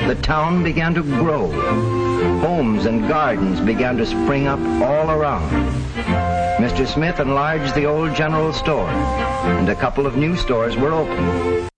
the town began to grow. Homes and gardens began to spring up all around. Mr. Smith enlarged the old general store, and a couple of new stores were opened.